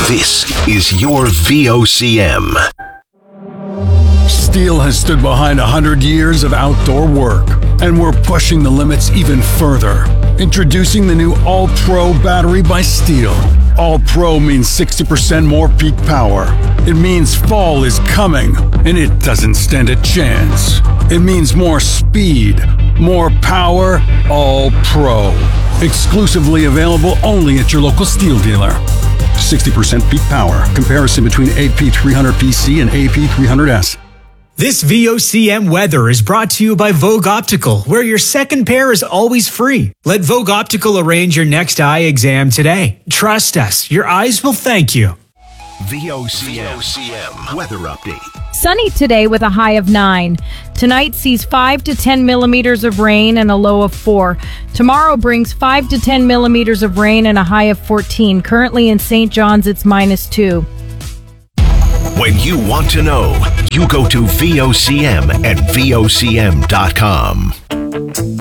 This is your VOCM. Steel has stood behind 100 years of outdoor work, and we're pushing the limits even further. Introducing the new All-Pro battery by Steel. All-Pro means 60% more peak power. It means fall is coming, and it doesn't stand a chance. It means more speed, more power, All-Pro. Exclusively available only at your local Steel dealer. 60% peak power. Comparison between AP300PC and AP300S. This VOCM weather is brought to you by Vogue Optical, where your second pair is always free. Let Vogue Optical arrange your next eye exam today. Trust us, your eyes will thank you. VOCM weather update. Sunny today with a high of 9. Tonight sees 5 to 10 millimeters of rain and a low of 4. Tomorrow brings 5 to 10 millimeters of rain and a high of 14. Currently in St. John's, it's -2. When you want to know, you go to VOCM at VOCM.com.